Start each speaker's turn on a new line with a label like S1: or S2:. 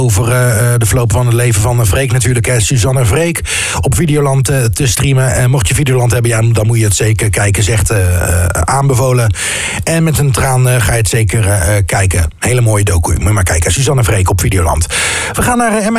S1: over de verloop van het leven van Freek natuurlijk. Suzanne Freek op Videoland te streamen. Mocht je Videoland hebben, ja, dan moet je het zeker kijken. Is echt aanbevolen. En met een traan ga je het zeker kijken. Hele mooie docu. Moet je maar kijken. Suzanne Freek op Videoland. We gaan naar